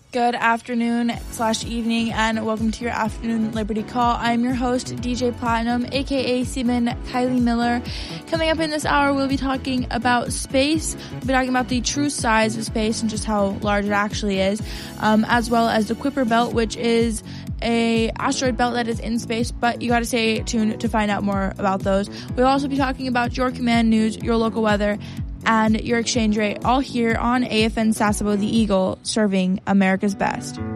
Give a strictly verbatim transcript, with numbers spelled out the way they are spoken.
Good afternoon slash evening, and welcome to your Afternoon Liberty Call. I'm your host, D J Platinum, aka Seaman Kylie Miller. Coming up in this hour, we'll be talking about space. We'll be talking about the true size of space and just how large it actually is, um, as well as the Kuiper Belt, which is a asteroid belt that is in space, but you got to stay tuned to find out more about those. We'll also be talking about your command news, your local weather, and your exchange rate, all here on A F N Sasebo, the Eagle, serving America's best.